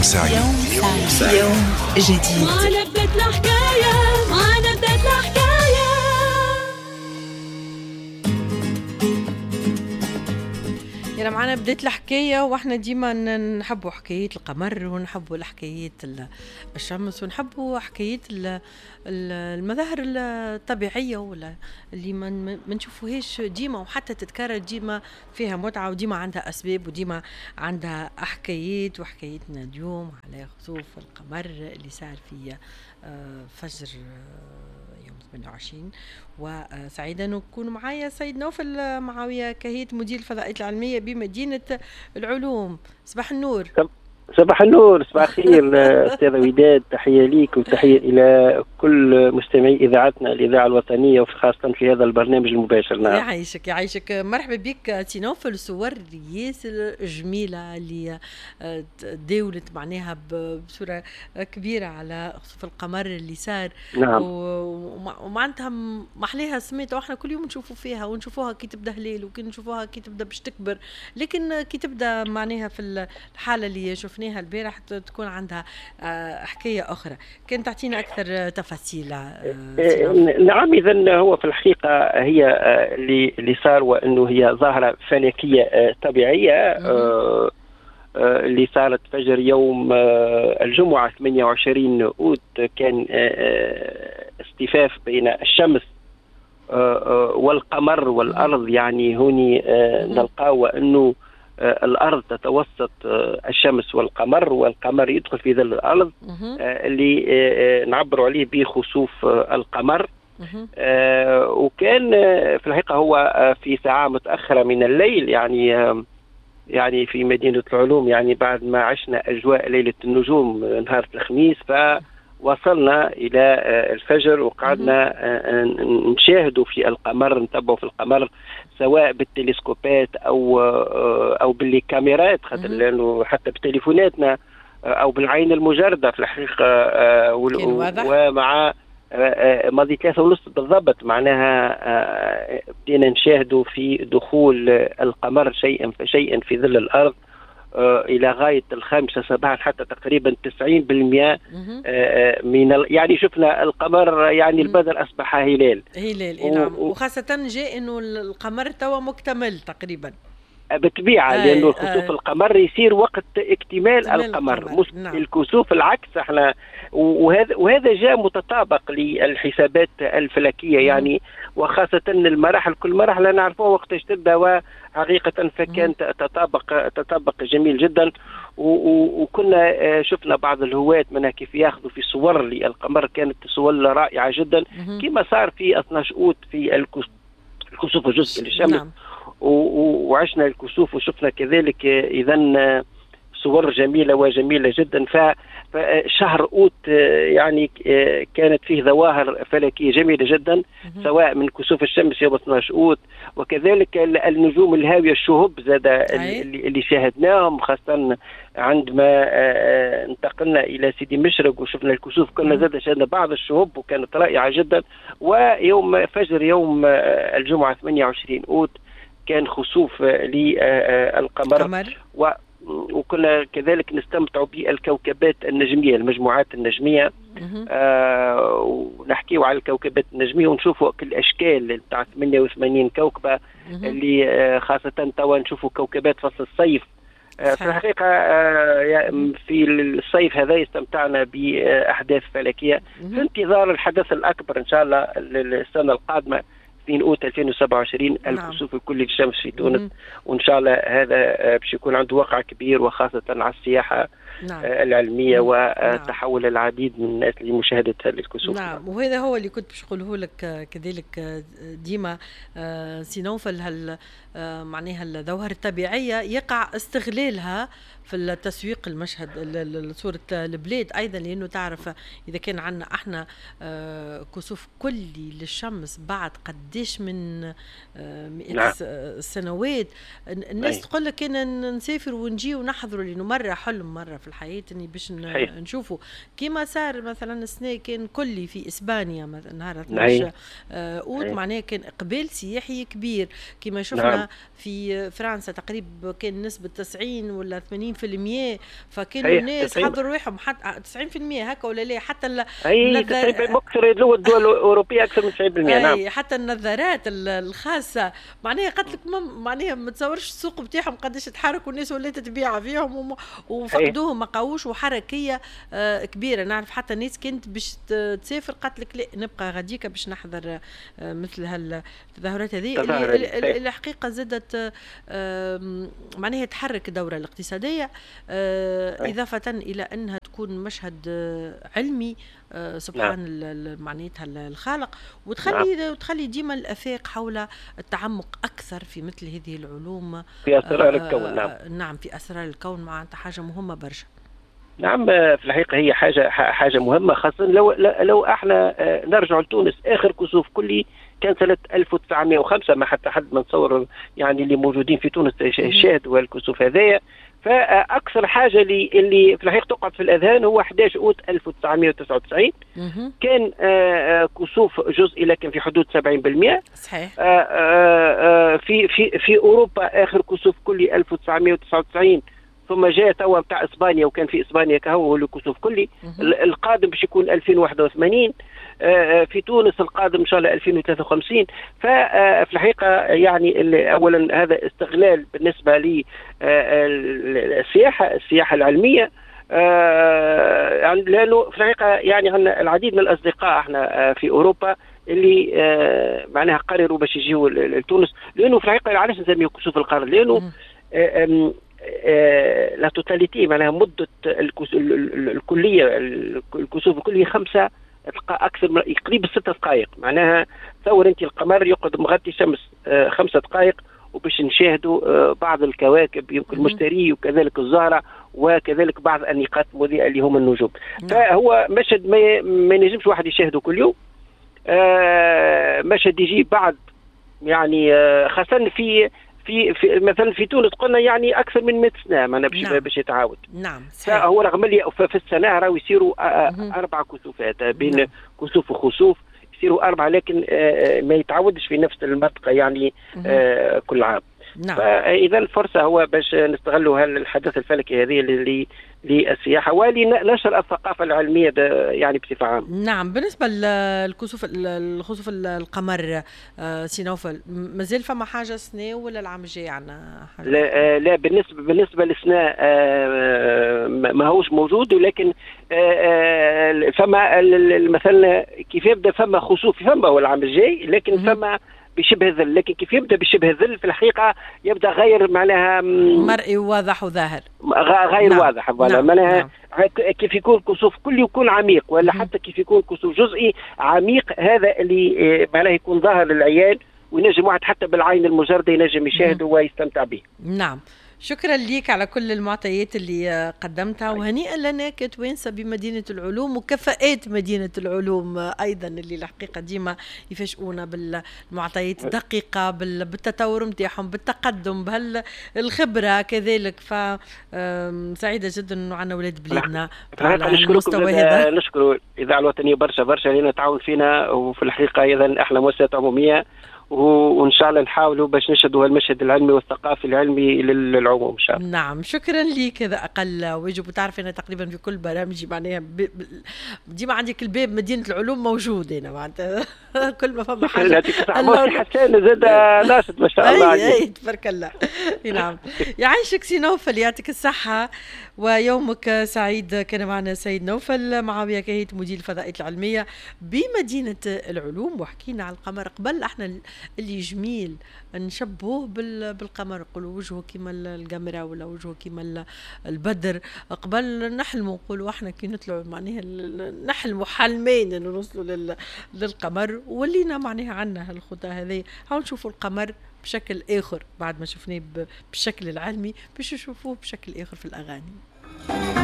سعيد. يوم جديد. معنا بدات الحكاية، معنا بدات الحكاية. يلا معنا بداية الحكاية، واحنا ديما نحبوا حكاية القمر ونحبوا الحكايات الشمس ونحبوا حكايات المظاهر الطبيعية ولا اللي ما نشوفوهاش ديما، وحتى تتكرر ديما فيها متعة وديما عندها أسباب وديما عندها حكايات. وحكايتنا اليوم على خسوف القمر اللي صار في فجر يوم 28. وسعيدة أن نكون معايا سيد نوفل معاوية كهيت مدير الفضائيات العلمية بمدينة العلوم. صباح النور. صباح النور، صباح الخير أستاذة وداد، تحية ليك وتحية إلى كل مستمعي إذاعتنا الإذاعة الوطنية وخاصة في هذا البرنامج المباشر. نعم. يعيشك يعيشك، مرحبا بك سي نوفل. الصور ياسر جميلة اللي داولت معناها بصورة كبيرة على خسوف القمر اللي صار. نعم. ومعناتها محليها سميتها، واحنا كل يوم نشوفوا فيها ونشوفوها كي تبدا هلال وكي نشوفوها كي تبدا باش تكبر، لكن كي تبدا معناها في الحالة اللي شفناها البارح تكون عندها حكاية أخرى. كان تعطينا أكثر تفاصيل. نعم، إذن هو في الحقيقة هي اللي صار وأنه هي ظاهرة فلكية طبيعية اللي صارت فجر يوم الجمعة 28 أوت. كان اصطفاف بين الشمس والقمر والأرض. يعني هوني نلقاو أنه الأرض تتوسط الشمس والقمر يدخل في ظل الأرض اللي نعبر عليه بخسوف القمر. وكان في الحقيقة هو في ساعة متأخرة من الليل، يعني في مدينة العلوم، يعني بعد ما عشنا أجواء ليلة النجوم نهار الخميس، فوصلنا إلى الفجر وقعدنا نشاهدوا في القمر، نتبعوا في القمر سواء بالتلسكوبات أو بالكاميرات، خاطر لأنه حتى بتليفوناتنا أو بالعين المجردة في الحقيقة. ومع ماضي 3:30 بالضبط معناها بدينا نشاهدوا في دخول القمر شيئا فشيئا في ظل الأرض إلى غاية 5 صباحا، حتى تقريبا 90% من يعني شفنا القمر، يعني البدر أصبح هلال. نعم. وخاصة جاء إنه القمر توا مكتمل تقريبا بالطبيعة، لأنه خسوف القمر يصير وقت اكتمال القمر، مش نعم. الكسوف العكس. احنا وهذا جاء متطابق للحسابات الفلكية يعني، وخاصة المراحل، كل مرحلة نعرفوها وقتاش تبدأ، وحقيقة فكان تطابق جميل جدا. وكنا شفنا بعض الهواة منها كيف ياخذوا في صور للقمر، كانت صور رائعة جدا كما صار في 12 أوت في الكسوف الجزئي للشمس. نعم. وعشنا الكسوف وشفنا كذلك إذن صور جميلة جدا. فشهر أوت يعني كانت فيه ظواهر فلكية جميلة جدا، سواء من كسوف الشمس يوم 12 أوت، وكذلك النجوم الهاوية، الشهب زاد اللي شاهدناهم، خاصة عندما انتقلنا إلى سيدي مشرق وشفنا الكسوف، كنا زاد شاهدنا بعض الشهب وكانت رائعة جدا. ويوم فجر يوم الجمعة 28 أوت كان خسوف للقمر، وكنا كذلك نستمتع بالكوكبات النجمية، المجموعات النجمية. ونحكيو على الكوكبات النجمية ونشوفوا كل الأشكال بتاع 88 كوكبة اللي خاصة توا نشوفوا كوكبات فصل الصيف. في الحقيقة في الصيف هذا استمتعنا بأحداث فلكية في انتظار الحدث الأكبر إن شاء الله السنة القادمة 2 أوت 2027، الكسوف الكلي للشمس في تونس. وإن شاء الله هذا باش يكون عنده وقع كبير، وخاصة على السياحة العلمية وتحول العديد من الناس لمشاهدة هذه الكسوف. نعم. وهذا هو اللي كنت باش نقوله لك كذلك ديما سي نوفل، معناها الظواهر الطبيعية يقع استغلالها في التسويق المشهد صورة البلاد أيضا، لأنه تعرف إذا كان عنا احنا كسوف كلي للشمس بعد قديش من مئات السنوات، الناس تقول لك كنا نسافر ونجي ونحضر، لأنه مرة حلم مرة في الحياة اني باش صحيح. نشوفه كيما صار مثلا السنة كان كلي في اسبانيا مثلا نهار 12 نعم. اوت، معناها كان اقبال سياحي كبير كيما شفنا. نعم. في فرنسا تقريبا كان نسبة 90 ولا 80%، فكانوا صحيح. الناس 90. حضروا روحهم حتى 90% هكا ولا لا، حتى اي 90% اكثر الدول الاوروبيه اكثر من 90%. نعم. اي حتى النظارات الخاصه معناها قالت لك معناها ما تصورش السوق بتاعهم قداش تحركوا الناس ولات تبيع فيهم وفقدوهم ما قاوش، وحركيه كبيره. نعرف حتى الناس كانت باش تسافر قالت لك لا نبقى غاديكا باش نحضر مثل هالتظاهرات هذه اللي الحقيقه زادت معناها تحرك الدوره الاقتصاديه، اضافه الى انها تكون مشهد علمي سبحان معناتها الخالق، وتخلي ديما الافاق حول التعمق اكثر في مثل هذه العلوم في اسرار الكون. نعم. نعم في اسرار الكون، معناتها حاجه مهمه برشا. نعم في الحقيقه هي حاجه مهمه، خاصه لو احنا نرجع لتونس. اخر كسوف كلي كان سنه 1905، ما حتى حد ما نتصور يعني اللي موجودين في تونس شاهدوا الكسوف هذايا. فاكثر حاجه اللي في الحقيقه تقعد في الاذهان هو 11 اوت 1999. كان كسوف جزئي لكن في حدود 70%. صحيح. في اوروبا اخر كسوف كلي 1999، ثم جاء توا بتاع اسبانيا وكان في اسبانيا كهو الكسوف كلي. القادم باش يكون 2081. في تونس القادم ان شاء الله 2053. ففي الحقيقه يعني اولا هذا استغلال بالنسبه للسياحه العلميه، يعني لانه في الحقيقه يعني عندنا العديد من الاصدقاء احنا في اوروبا اللي معناها قرروا باش يجيوا لتونس، لانه في الحقيقه علاش نسميه كسوف القرن؟ لانه لا توتاليتي معناها مده الكليه الكسوف الكليه 5 اكثر من قريب 6 دقائق. معناها تصور انت القمر يقعد مغطي شمس 5 دقائق وباش نشاهدوا بعض الكواكب يمكن المشتري وكذلك الزهره وكذلك بعض النقاط المضيئه اللي هم النجوم. فهو مشهد ما ينجمش واحد يشاهده كل يوم. مشهد يجي بعد يعني خاصه في مثلا في تونس قلنا يعني اكثر من 100 سنه معنا باش يتعاود. نعم. فهو رغم اللي في السنه راهو يصيروا 4 كسوفات بين كسوف وخسوف، يصيروا 4 لكن ما يتعودش في نفس المنطقه يعني كل عام. نعم. فاذا الفرصه هو باش نستغلوا الحدث الفلكي هذه للسياحه ولنشر الثقافه العلميه يعني بصفه عامه. نعم. بالنسبه للخسوف القمر سي نوفل، مازال فما حاجه سنه ولا العام الجاي عندنا حاجه؟ لا بالنسبه للسنه ما هوش موجود، ولكن فما مثلا كيف يبدا فما خسوف فما هو العام الجاي، لكن فما بشبه ظل. لكن كيف يبدا بشبه ظل في الحقيقه يبدا غير معناها مرئي واضح وظاهر، غير نعم. واضح. معناها كيف يكون كسوف كلي يكون عميق، ولا حتى كيف يكون كسوف جزئي عميق، هذا اللي معناها يكون ظاهر للعيان وينجم واحد حتى بالعين المجرده ينجم يشاهده ويستمتع به. نعم. شكرا ليك على كل المعطيات اللي قدمتها، وهنيئا لنا كتوانسة بمدينة العلوم وكفاءات مدينة العلوم أيضا اللي الحقيقة ديما يفاجئونا بالمعطيات الدقيقة بالتطور متاعهم بالتقدم بهالخبرة كذلك. فسعيدة جدا أنه عنا ولاد بلادنا على المستوى هذا. نشكر الإذاعة الوطنية برشا لأنها تعاون فينا، وفي الحقيقة أيضا احنا مؤسسات عمومية وان شاء الله نحاولوا باش نشهدوا المشهد العلمي والثقافي العلمي للعموم ان شاء الله. نعم. شكرا لك. هذا اقل واجب. وتعرف انا تقريبا في كل برامجي معناها ديما عندك الباب مدينه العلوم موجود هنا معناتها كل ما فما حاجه حسان زاد ناشط ما شاء الله. اي تبارك الله. نعم. يعيشك سي نوفل، يعطيك الصحه ويومك سعيد. كان معنا سيد نوفل معاويه كهيت مدير الفضائيات العلميه بمدينه العلوم، وحكينا على القمر. قبل احنا اللي جميل نشبهوه بالقمر، نقولوا وجهه كيما القمرة ولا وجهه كيما البدر. قبل نحلموا نقولوا احنا كي نطلعوا معناها نحلموا حلمين انه نوصلوا للقمر، ولينا معناها عنا هالخطى هذه. هاو نشوفوا القمر بشكل اخر بعد ما شفناه بالشكل العلمي، باش نشوفوه بشكل اخر في الاغاني.